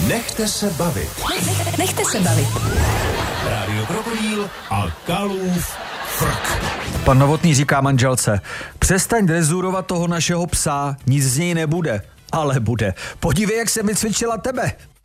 Nechte se bavit. Nechte se bavit. Rádio Krokodýl a Kalův frk. Pan Novotný říká manželce: přestaň drezurovat toho našeho psa, nic z něj nebude. Ale bude. Podívej, jak jsem vycvičila tebe.